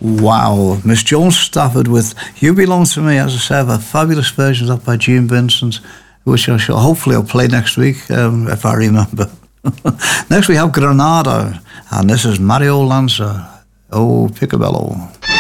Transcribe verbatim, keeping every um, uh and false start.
Wow. Miss Joan Stafford with You Belong to Me, as I said, a fabulous version of that by Gene Vincent, which I shall hopefully I'll play next week, um, if I remember. Next we have Granada, and this is Mario Lanza. Oh, Picabello.